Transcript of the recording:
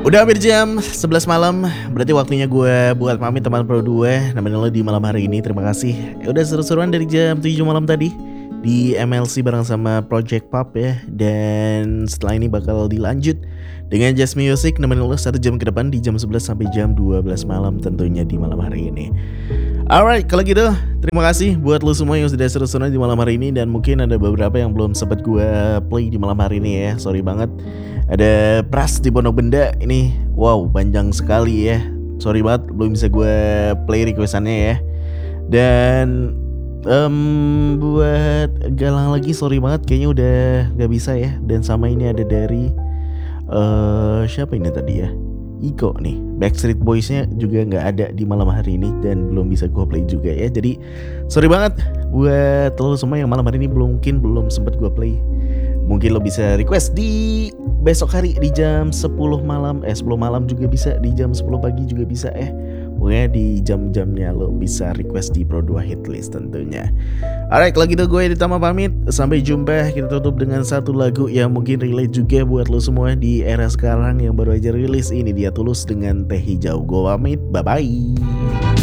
Udah hampir jam 11 malam, berarti waktunya gue buat pamit teman pro 2 nemenin lo di malam hari ini. Terima kasih. Udah seru-seruan dari jam 7 malam tadi di MLC bareng sama Project Pop ya. Dan setelah ini bakal dilanjut dengan Jazz Music nemenin lo 1 jam ke depan di jam 11 sampai jam 12 malam tentunya di malam hari ini. Alright, kalau gitu terima kasih buat lo semua yang sudah seru-seruan di malam hari ini. Dan mungkin ada beberapa yang belum sempat gue play di malam hari ini ya. Sorry banget. Ada Pras di Pondok Benda ini. Wow, panjang sekali ya. Sorry banget belum bisa gue play requestannya ya. Dan buat Galang lagi sorry banget kayaknya udah gak bisa ya. Dan sama ini ada dari siapa ini tadi ya, Iko nih. Backstreet Boys-nya juga gak ada di malam hari ini dan belum bisa gue play juga ya. Jadi sorry banget buat lo semua yang malam hari ini belum sempet gue play. Mungkin lo bisa request di besok hari di jam 10 malam 10 malam juga bisa, di jam 10 pagi juga bisa ya. Pokoknya di jam-jamnya lo bisa request di Pro 2 Hitlist tentunya. Alright, kalau gitu gue Ditama pamit. Sampai jumpa, kita tutup dengan satu lagu yang mungkin relate juga buat lo semua di era sekarang yang baru aja rilis. Ini dia Tulus dengan Teh Hijau. Gue pamit, bye-bye.